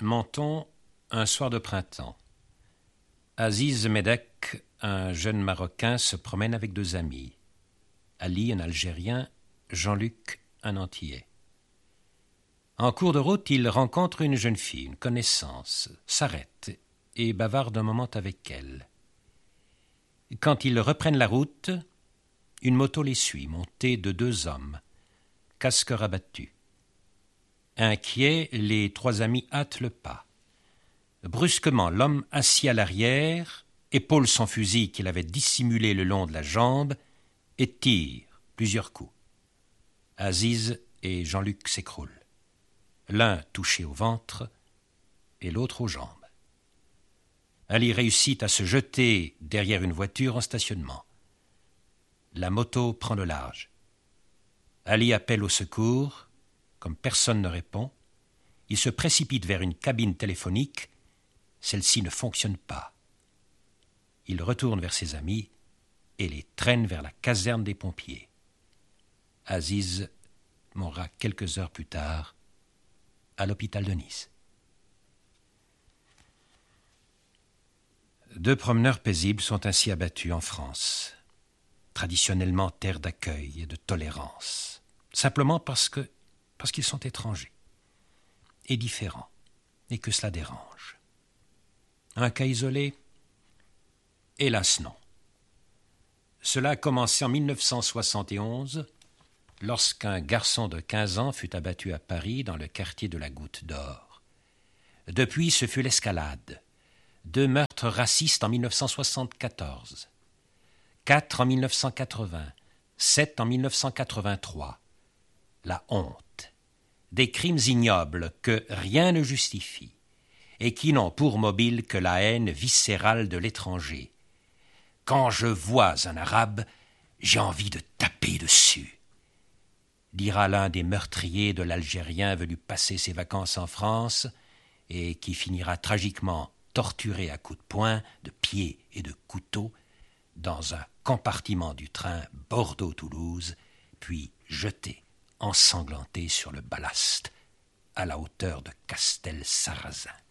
Menton, un soir de printemps. Aziz Medek, un jeune Marocain, se promène avec deux amis. Ali, un Algérien, Jean-Luc, un Antillais. En cours de route, il rencontre une jeune fille, une connaissance, s'arrête et bavarde un moment avec elle. Quand ils reprennent la route, une moto les suit, montée de deux hommes, casque rabattu. Inquiets, les trois amis hâtent le pas. Brusquement, l'homme assis à l'arrière épaule son fusil qu'il avait dissimulé le long de la jambe et tire plusieurs coups. Aziz et Jean-Luc s'écroulent. L'un touché au ventre et l'autre aux jambes. Ali réussit à se jeter derrière une voiture en stationnement. La moto prend le large. Ali appelle au secours. Comme personne ne répond, il se précipite vers une cabine téléphonique. Celle-ci ne fonctionne pas. Il retourne vers ses amis et les traîne vers la caserne des pompiers. Aziz mourra quelques heures plus tard à l'hôpital de Nice. Deux promeneurs paisibles sont ainsi abattus en France, traditionnellement terre d'accueil et de tolérance, simplement parce qu'ils sont étrangers et différents, et que cela dérange. Un cas isolé? Hélas non. Cela a commencé en 1971, lorsqu'un garçon de 15 ans fut abattu à Paris dans le quartier de la Goutte d'Or. Depuis, ce fut l'escalade. 2 meurtres racistes en 1974, 4 en 1980, 7 en 1983. La honte. Des crimes ignobles que rien ne justifie et qui n'ont pour mobile que la haine viscérale de l'étranger. Quand je vois un arabe, j'ai envie de taper dessus, dira l'un des meurtriers de l'Algérien venu passer ses vacances en France et qui finira tragiquement torturé à coups de poing, de pied et de couteau dans un compartiment du train Bordeaux-Toulouse, puis jeté, ensanglanté sur le ballast, à la hauteur de Castel-Sarrazin.